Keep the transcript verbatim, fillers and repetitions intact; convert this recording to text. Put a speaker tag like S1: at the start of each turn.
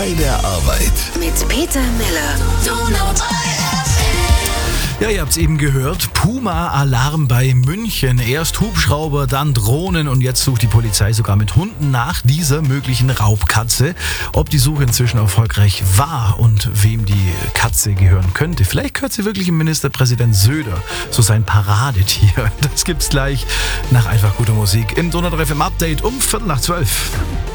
S1: Bei der Arbeit.
S2: Mit Peter Miller.
S3: Ja, ihr habt es eben gehört. Puma-Alarm bei München. Erst Hubschrauber, dann Drohnen und jetzt sucht die Polizei sogar mit Hunden nach dieser möglichen Raubkatze. Ob die Suche inzwischen erfolgreich war und wem die Katze gehören könnte. Vielleicht gehört sie wirklich dem Ministerpräsident Söder, so sein Paradetier. Das gibt's gleich nach einfach guter Musik im Donau drei F M Update um Viertel nach zwölf.